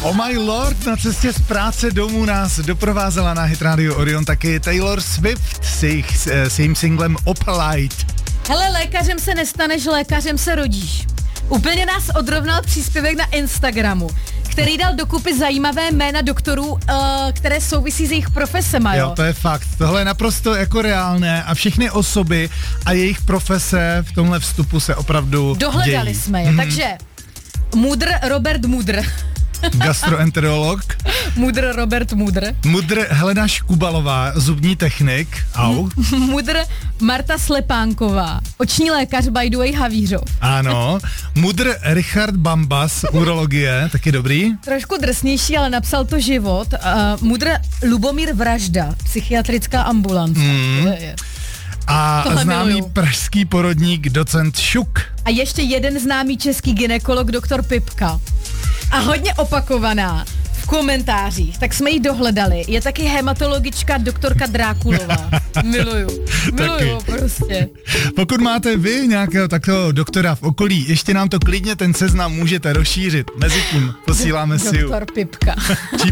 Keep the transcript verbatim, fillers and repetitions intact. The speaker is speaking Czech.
Oh my lord, na cestě z práce domů nás doprovázela na Hit Radio Orion taky Taylor Swift s, jejich, s jejím singlem Opalite. Hele, lékařem se nestaneš, lékařem se rodíš. Úplně nás odrovnal příspěvek na Instagramu, který dal dokupy zajímavé jména doktorů, uh, které souvisí s jejich profesema, jo? Jo, to je fakt. Tohle je naprosto jako reálné a všechny osoby a jejich profese v tomhle vstupu se opravdu Dohledali dějí. jsme je, mm-hmm. takže Mudr Robert Mudr. Gastroenterolog. Mudr Robert Mudr. Mudr Helena Škubalová, zubní technik. Au. Mudr Marta Slepánková, oční lékař by the way Havířov. Ano. Mudr Richard Bambas, urologie, taky dobrý. Trošku drsnější, ale napsal to život. Uh, Mudr Lubomír Vražda, psychiatrická ambulance. Mm. Je, je. A Tohle známý miluju. pražský porodník docent Šuk. A ještě jeden známý český gynekolog, doktor Pipka. A hodně opakovaná v komentářích, tak jsme ji dohledali. Je taky hematologička doktorka Drákulová. Miluju. Miluju prostě. Pokud máte vy nějakého takového doktora v okolí, ještě nám to klidně ten seznam můžete rozšířit. Mezitím posíláme si ju. Doktor Pipka.